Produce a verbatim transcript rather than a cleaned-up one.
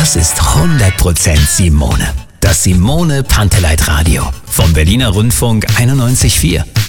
Das ist hundert Prozent Simone. Das Simone Panteleit Radio vom Berliner Rundfunk einundneunzig Komma vier.